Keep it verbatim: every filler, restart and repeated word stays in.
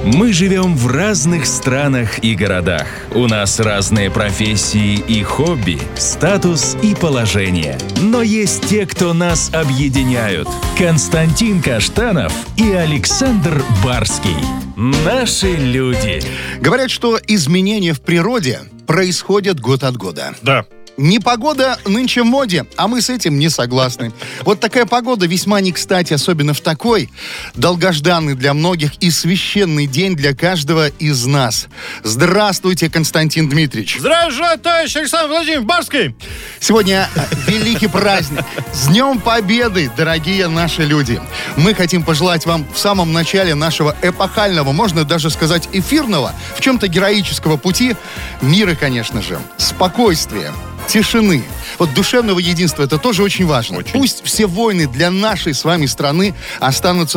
Мы живем в разных странах и городах. У нас разные профессии и хобби, статус и положение. Но есть те, кто нас объединяют. Константин Каштанов и Александр Барский. Наши люди. Говорят, что изменения в природе происходят год от года. Да. Непогода нынче в моде, а мы с этим не согласны. Вот такая погода весьма не кстати, особенно в такой долгожданный для многих и священный день для каждого из нас. Здравствуйте, Константин Дмитриевич. Здравствуйте, товарищ Александр Владимирович Барский. Сегодня великий праздник. С Днем Победы, дорогие наши люди. Мы хотим пожелать вам в самом начале нашего эпохального, можно даже сказать эфирного, в чем-то героического пути мира, конечно же, спокойствия, тишины. Вот душевного единства, это тоже очень важно. Очень. Пусть все войны для нашей с вами страны останутся